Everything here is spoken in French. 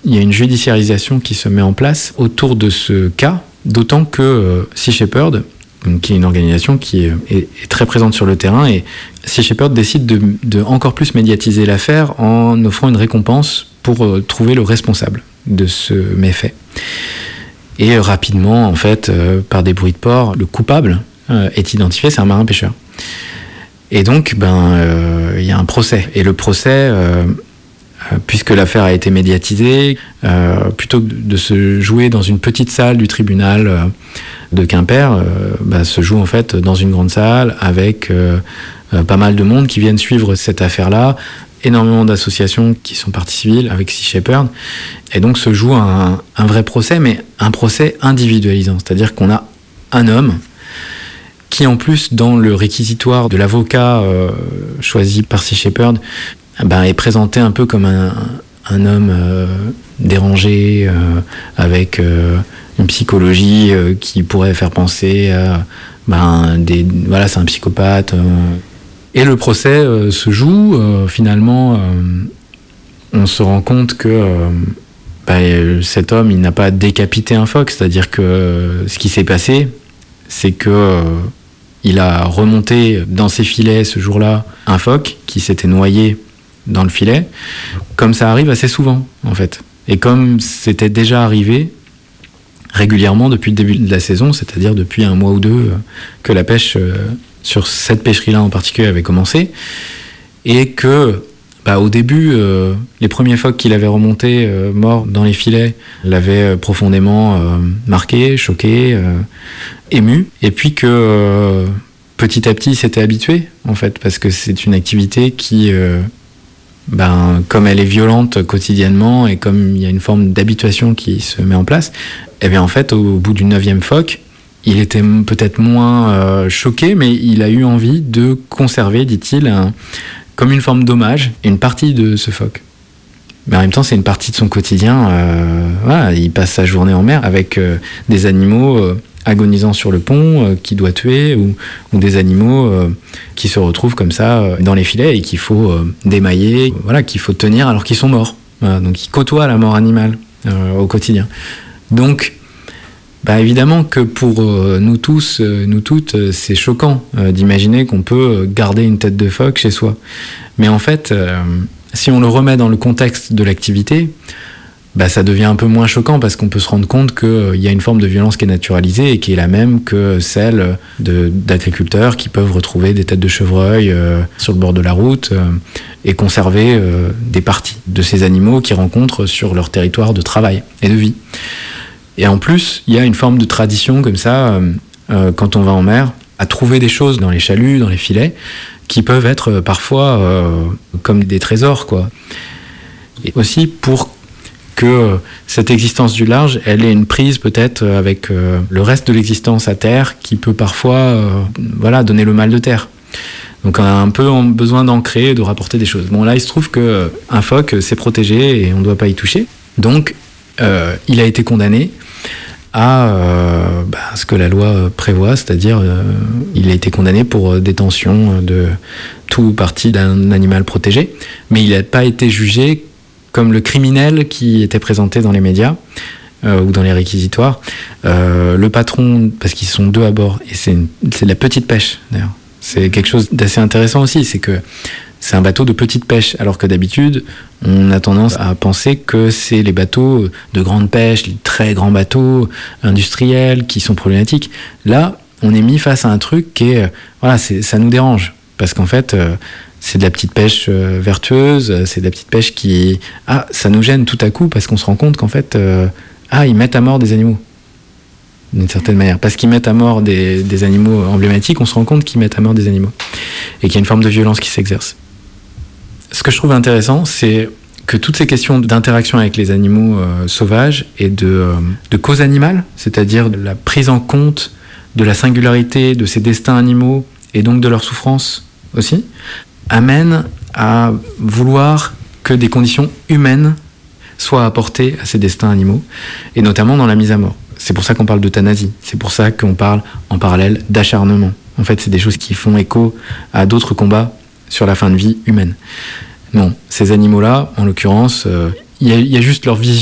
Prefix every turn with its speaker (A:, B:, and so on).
A: il y a une judiciarisation qui se met en place autour de ce cas, d'autant que Sea Shepherd, donc, qui est une organisation qui est très présente sur le terrain, et Sea Shepherd décide de encore plus médiatiser l'affaire en offrant une récompense pour trouver le responsable de ce méfait. Et rapidement, en fait, par des bruits de port, le coupable est identifié, c'est un marin-pêcheur. Et donc, il y a un procès. Et le procès, puisque l'affaire a été médiatisée, plutôt que de se jouer dans une petite salle du tribunal de Quimper, se joue en fait dans une grande salle avec pas mal de monde qui viennent suivre cette affaire-là, énormément d'associations qui sont parties civiles avec Sea Shepherd, et donc se joue un vrai procès, mais un procès individualisant, c'est-à-dire qu'on a un homme qui, en plus, dans le réquisitoire de l'avocat choisi par Sea Shepherd, est présenté un peu comme un homme dérangé, avec une psychologie qui pourrait faire penser à c'est un psychopathe. Et le procès se joue. Finalement, on se rend compte que cet homme, il n'a pas décapité un phoque, c'est-à-dire que ce qui s'est passé, c'est que il a remonté dans ses filets ce jour-là un phoque qui s'était noyé dans le filet, comme ça arrive assez souvent, en fait. Et comme c'était déjà arrivé régulièrement depuis le début de la saison, c'est-à-dire depuis un mois ou deux que la pêche sur cette pêcherie-là en particulier avait commencé, et que au début, les premiers phoques qu'il avait remontés morts dans les filets l'avaient profondément marqué, choqué, ému, et puis que petit à petit il s'était habitué, en fait, parce que c'est une activité qui, comme elle est violente quotidiennement et comme il y a une forme d'habituation qui se met en place, et bien en fait, au bout du 9e phoque, il était peut-être moins choqué, mais il a eu envie de conserver, dit-il, comme une forme d'hommage, une partie de ce phoque. Mais en même temps, c'est une partie de son quotidien. Il passe sa journée en mer avec des animaux agonisant sur le pont qu'il doit tuer, ou des animaux qui se retrouvent comme ça dans les filets et qu'il faut démailler, qu'il faut tenir alors qu'ils sont morts. Donc ils côtoient la mort animale au quotidien. Donc évidemment que pour nous tous, nous toutes, c'est choquant d'imaginer qu'on peut garder une tête de phoque chez soi. Mais en fait, si on le remet dans le contexte de l'activité, ça devient un peu moins choquant, parce qu'on peut se rendre compte qu'il y a une forme de violence qui est naturalisée et qui est la même que celle d'agriculteurs qui peuvent retrouver des têtes de chevreuil sur le bord de la route et conserver des parties de ces animaux qu'ils rencontrent sur leur territoire de travail et de vie. Et en plus, il y a une forme de tradition comme ça, quand on va en mer, à trouver des choses dans les chaluts, dans les filets, qui peuvent être parfois comme des trésors, quoi. Et aussi pour que cette existence du large, elle ait une prise peut-être avec le reste de l'existence à terre, qui peut parfois donner le mal de terre. Donc on a un peu besoin d'ancrer et de rapporter des choses. Bon, là, il se trouve qu'un phoque, c'est protégé et on ne doit pas y toucher. Donc, il a été condamné à ce que la loi prévoit, c'est-à-dire il a été condamné pour détention de tout ou partie d'un animal protégé, mais il n'a pas été jugé comme le criminel qui était présenté dans les médias ou dans les réquisitoires. Le patron, parce qu'ils sont deux à bord, et c'est de la petite pêche d'ailleurs. C'est quelque chose d'assez intéressant aussi, c'est que c'est un bateau de petite pêche, alors que d'habitude, on a tendance à penser que c'est les bateaux de grande pêche, les très grands bateaux industriels qui sont problématiques. Là, on est mis face à un truc qui est... ça nous dérange, parce qu'en fait, c'est de la petite pêche vertueuse, c'est de la petite pêche qui... ça nous gêne tout à coup, parce qu'on se rend compte qu'en fait, ils mettent à mort des animaux, d'une certaine manière. Parce qu'ils mettent à mort des animaux emblématiques, on se rend compte qu'ils mettent à mort des animaux. Et qu'il y a une forme de violence qui s'exerce. Ce que je trouve intéressant, c'est que toutes ces questions d'interaction avec les animaux sauvages et de cause animale, c'est-à-dire de la prise en compte de la singularité de ces destins animaux et donc de leur souffrance aussi, amènent à vouloir que des conditions humaines soient apportées à ces destins animaux, et notamment dans la mise à mort. C'est pour ça qu'on parle d'euthanasie, c'est pour ça qu'on parle en parallèle d'acharnement. En fait, c'est des choses qui font écho à d'autres combats sur la fin de vie humaine. Non, ces animaux-là, en l'occurrence, il y a juste leur vision